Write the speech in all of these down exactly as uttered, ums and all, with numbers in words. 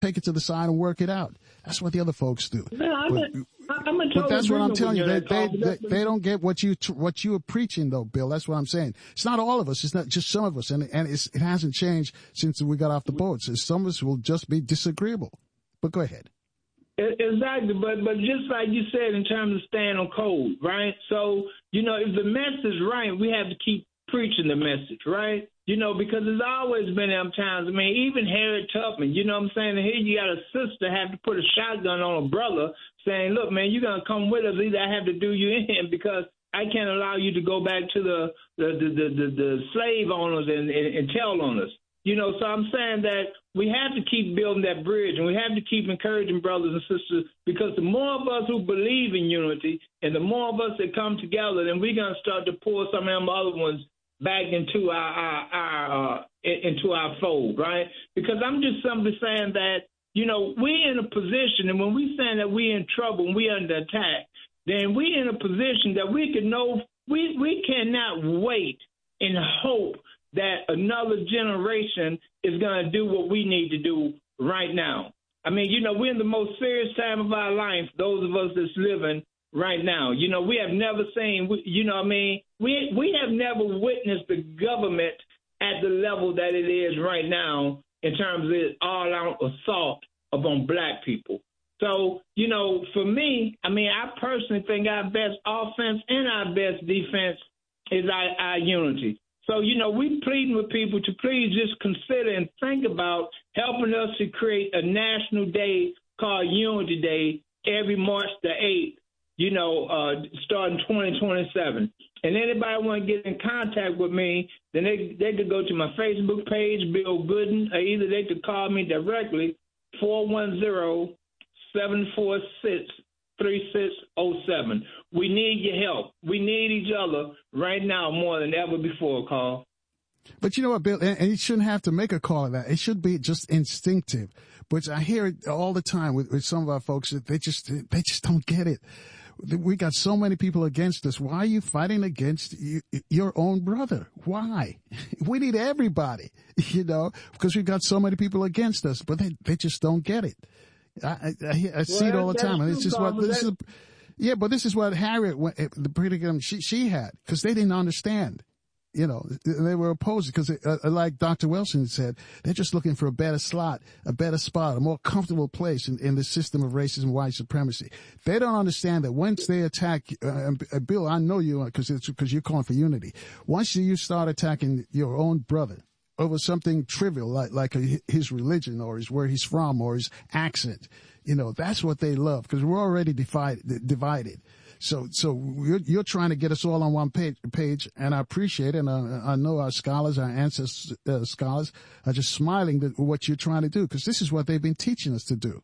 take it to the side and work it out. That's what the other folks do. Yeah, I'm but, a, I'm a but that's what I'm telling you. They, they, they, they, they don't get what you what you are preaching, though, Bill. That's what I'm saying. It's not all of us. It's not just some of us, and and it's, it hasn't changed since we got off the boat. So some of us will just be disagreeable. But go ahead. Exactly, but but just like you said, in terms of staying on code, right? So you know, if the message is right, we have to keep preaching the message, right? You know, because there's always been them times. I mean, even Harriet Tubman, you know what I'm saying? And here you got a sister have to put a shotgun on a brother saying, look, man, you're going to come with us. Either I have to do you in because I can't allow you to go back to the the, the, the, the, the slave owners and, and, and tell on us. You know, so I'm saying that we have to keep building that bridge, and we have to keep encouraging brothers and sisters, because the more of us who believe in unity and the more of us that come together, then we're going to start to pull some of them other ones back into our, our, our uh, into our fold, right? Because I'm just simply saying that, you know, we're in a position, and when we saying that we're in trouble and we're under attack, then we're in a position that we can know we we cannot wait and hope that another generation is going to do what we need to do right now. I mean, you know, we're in the most serious time of our life, those of us that's living right now. You know, we have never seen, you know what I mean, we we have never witnessed the government at the level that it is right now in terms of its all-out assault upon black people. So, you know, for me, I mean, I personally think our best offense and our best defense is our, our unity. So, you know, we pleading with people to please just consider and think about helping us to create a national day called Unity Day every March the eighth, you know, uh, starting twenty twenty-seven. And anybody want to get in contact with me, then they they could go to my Facebook page, Bill Gooden, or either they could call me directly, four one zero, seven four six, three six zero seven. We need your help. We need each other right now more than ever before, Carl. But you know what, Bill, and, and you shouldn't have to make a call of that. It should be just instinctive. But I hear it all the time with, with some of our folks that they just they just don't get it. We got so many people against us. Why are you fighting against you, your own brother? Why? We need everybody, you know, because we've got so many people against us, but they, they just don't get it. I, I, I see well, it all the time, and it's just what this is. Yeah, but this is what Harriet, the predicament she she had, because they didn't understand. You know, they were opposed because, uh, like Doctor Wilson said, they're just looking for a better slot, a better spot, a more comfortable place in, in the system of racism and white supremacy. They don't understand that once they attack, uh, uh, Bill, I know you because it's because you're calling for unity. Once you start attacking your own brother over something trivial like like a, his religion or his where he's from or his accent, you know, that's what they love because we're already divided. divided. So, so you're, you're trying to get us all on one page, page, and I appreciate it. And I, I know our scholars, our ancestors, uh, scholars are just smiling at what you're trying to do because this is what they've been teaching us to do.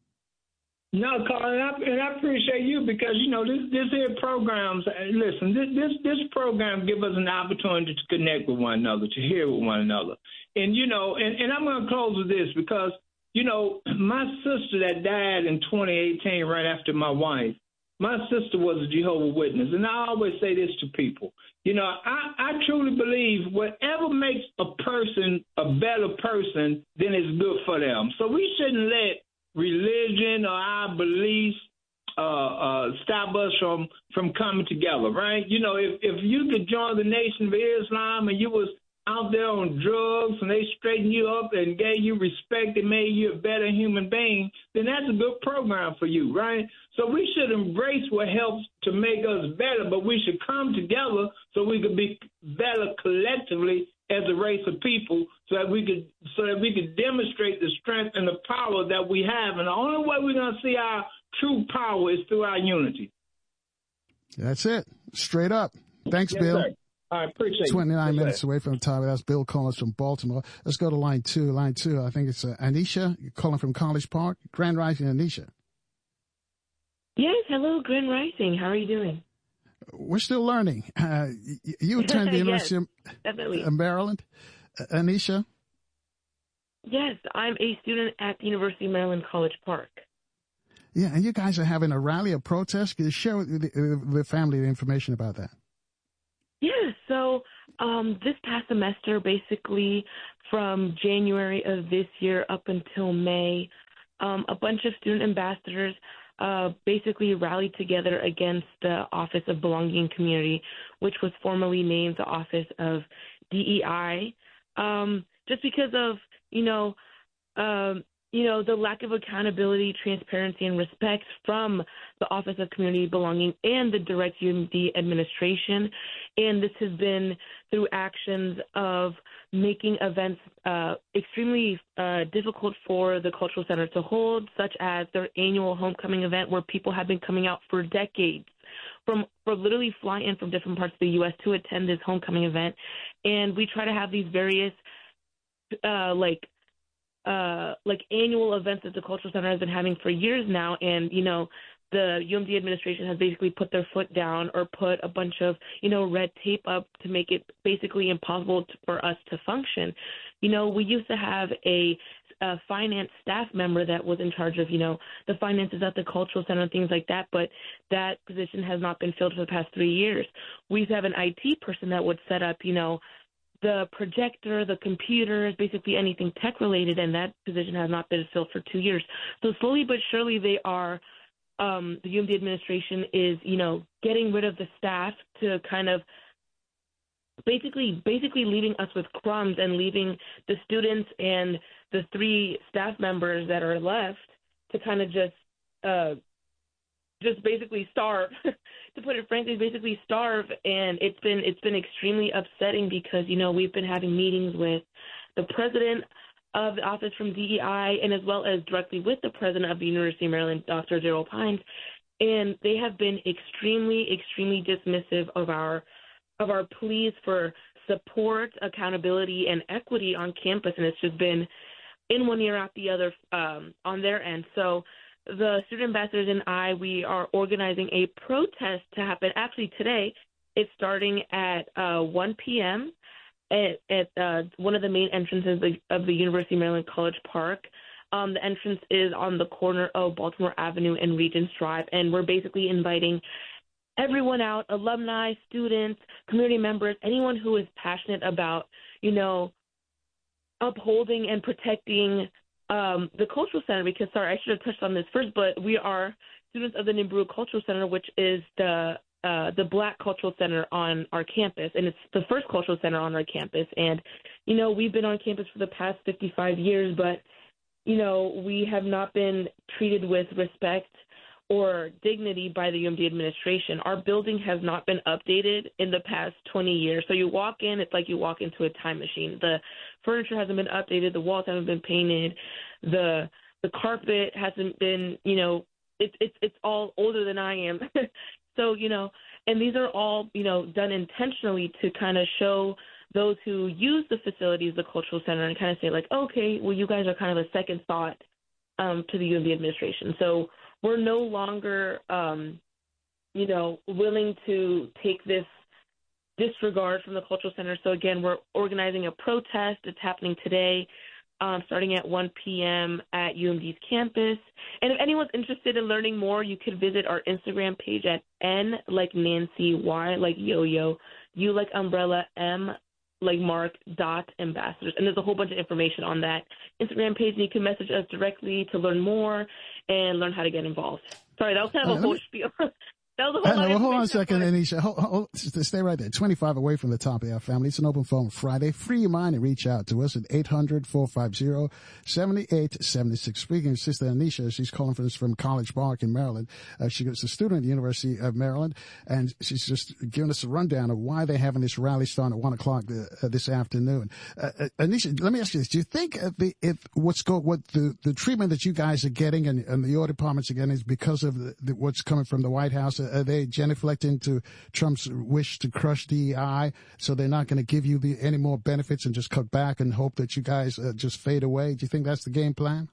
No, Carl, and I, and I appreciate you because, you know, this, this here programs, listen, this, this, this program gives us an opportunity to connect with one another, to hear with one another. And, you know, and, and I'm going to close with this because, you know, my sister that died in twenty eighteen right after my wife, my sister was a Jehovah's Witness, and I always say this to people. You know, I, I truly believe whatever makes a person a better person, then it's good for them. So we shouldn't let religion or our beliefs uh, uh, stop us from, from coming together, right? You know, if, if you could join the Nation of Islam and you was out there on drugs and they straightened you up and gave you respect and made you a better human being, then that's a good program for you, right? So we should embrace what helps to make us better, but we should come together so we could be better collectively as a race of people, so that we could so that we could demonstrate the strength and the power that we have. And the only way we're going to see our true power is through our unity. That's it. Straight up. Thanks, yes, Bill. Sir. I appreciate it. twenty-nine yes, minutes sir. away from the time. That's Bill calling us from Baltimore. Let's go to line two. Line two, I think it's uh, Anisha calling from College Park. Grand Rising, Anisha. Yes, hello, Grand Rising. How are you doing? We're still learning. Uh, you attend the yes, University of Maryland, uh, Anisha? Yes, I'm a student at the University of Maryland, College Park. Yeah, and you guys are having a rally, a protest. Can you share with the, the family the information about that? Yes, Yeah, so um, this past semester, basically from January of this year up until May, um, a bunch of student ambassadors uh, basically rallied together against the Office of Belonging and Community, which was formerly named the Office of D E I, um, just because of, you know, um, you know, the lack of accountability, transparency, and respect from the Office of Community Belonging and the direct U M D administration. And this has been through actions of making events uh, extremely uh, difficult for the Cultural Center to hold, such as their annual homecoming event where people have been coming out for decades from for literally fly in from different parts of the U S to attend this homecoming event. And we try to have these various uh, like Uh, like annual events that the Cultural Center has been having for years now, and you know the U M D administration has basically put their foot down or put a bunch of you know red tape up to make it basically impossible to, for us to function. You know, we used to have a, a finance staff member that was in charge of you know the finances at the Cultural Center and things like that, but that position has not been filled for the past three years. We used to have an I T person that would set up you know. the projector, the computers, basically anything tech-related, and that position has not been filled for two years. So slowly but surely they are, um, the U M D administration is, you know, getting rid of the staff to kind of basically basically leaving us with crumbs and leaving the students and the three staff members that are left to kind of just uh, just basically starve. To put it frankly, basically starve, and it's been it's been extremely upsetting because you know we've been having meetings with the president of the office from D E I and as well as directly with the president of the University of Maryland, Doctor Gerald Pines, and they have been extremely extremely dismissive of our of our pleas for support, accountability, and equity on campus, and it's just been in one ear out the other um, on their end. So the student ambassadors and I, we are organizing a protest to happen actually today. It's starting at uh, one p.m. at, at uh, one of the main entrances of the University of Maryland College Park. Um, the entrance is on the corner of Baltimore Avenue and Regents Drive, and we're basically inviting everyone out, alumni, students, community members, anyone who is passionate about, you know, upholding and protecting Um, the Cultural Center, because, sorry, I should have touched on this first, but we are students of the Nimbru Cultural Center, which is the uh, the Black Cultural Center on our campus, and it's the first cultural center on our campus. And, you know, we've been on campus for the past fifty-five years, but, you know, we have not been treated with respect or dignity by the U M D administration. Our building has not been updated in the past twenty years. So you walk in, it's like you walk into a time machine. The furniture hasn't been updated. The walls haven't been painted. The the carpet hasn't been, you know, it's it's it's all older than I am. So, you know, and these are all, you know, done intentionally to kind of show those who use the facilities, the Cultural Center, and kind of say like, okay, well, you guys are kind of a second thought um, to the U M D administration. So we're no longer, um, you know, willing to take this disregard from the Cultural Center. So, again, we're organizing a protest. It's happening today, um, starting at one p.m. at U M D's campus. And if anyone's interested in learning more, you could visit our Instagram page at N like Nancy, Y like yo-yo, U like umbrella, M like Mark, dot ambassadors. And there's a whole bunch of information on that Instagram page, and you can message us directly to learn more and learn how to get involved. Sorry, that was kind of uh, a whole me, spiel. That was a whole know, lot of hold on a second, for Anisha. Hold, hold, stay right there. twenty-five away from the top of our family. It's an open phone Friday. Free your mind and reach out to us at eight hundred, four five zero, seven eight seven six. Speaking of Sister Anisha, she's calling for us from College Park in Maryland. Uh, she is a student at the University of Maryland, and she's just giving us a rundown of why they're having this rally starting at one o'clock uh, this afternoon. Uh, uh, Anisha, let me ask you this. Do you think uh, the, if what's go, what the, the treatment that you guys are getting and, and the audit departments are getting is because of the, the, what's coming from the White House? Are they genuflecting into Trump's wish to crush D E I, so they're not going to give you the, any more benefits and just cut back and hope that you guys uh, just fade away? Do you think that's the game plan?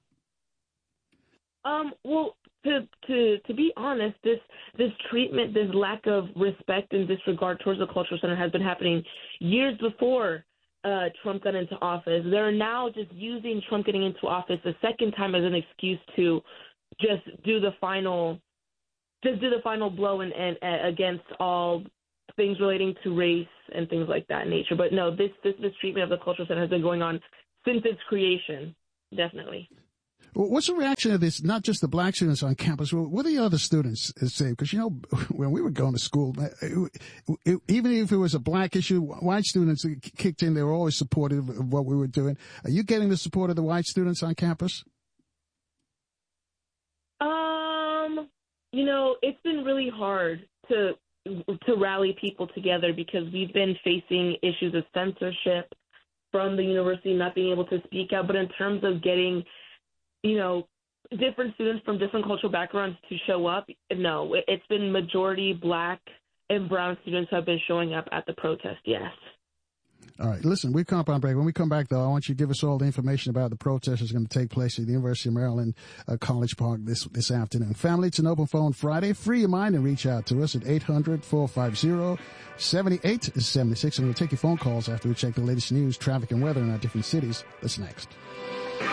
Um, well, to to to be honest, this this treatment, this lack of respect and disregard towards the Cultural Center has been happening years before uh, Trump got into office. They're now just using Trump getting into office a second time as an excuse to just do the final. Just do the final blow and, and, and against all things relating to race and things like that in nature. But no, this, this mistreatment of the Cultural Center has been going on since its creation, definitely. What's the reaction of this, not just the black students on campus, what do the other students say? Because, you know, when we were going to school, even if it was a black issue, white students kicked in. They were always supportive of what we were doing. Are you getting the support of the white students on campus? Um, you know, it's been really hard to to rally people together because we've been facing issues of censorship from the university, not being able to speak out. But in terms of getting, you know, different students from different cultural backgrounds to show up, no, it's been majority black and brown students who have been showing up at the protest, yes. All right, listen, we come up on break. When we come back, though, I want you to give us all the information about the protest that's going to take place at the University of Maryland, uh, College Park this this afternoon. Family, it's an open phone Friday. Free your mind and reach out to us at eight hundred, four five zero, seven eight seven six. And we'll take your phone calls after we check the latest news, traffic, and weather in our different cities. That's next.